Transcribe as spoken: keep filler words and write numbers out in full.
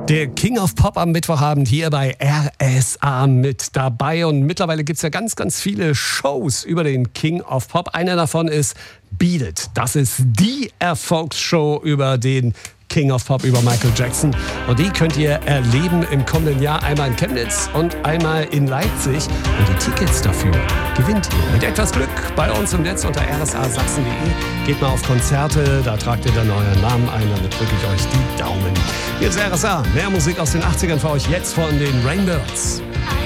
Der King of Pop am Mittwochabend hier bei R S A mit dabei. Und mittlerweile gibt es ja ganz, ganz viele Shows über den King of Pop. Eine davon ist Beat It. Das ist die Erfolgsshow über den King of Pop, über Michael Jackson. Und die könnt ihr erleben im kommenden Jahr einmal in Chemnitz und einmal in Leipzig. Und die Tickets dafür gewinnt ihr mit etwas Glück bei uns im Netz unter r s a sachsen punkt d e. Geht mal auf Konzerte, da tragt ihr dann euren Namen ein, damit drücke ich euch die Daumen. Hier ist R S A, mehr Musik aus den achtzigern für euch jetzt von den Rainbirds.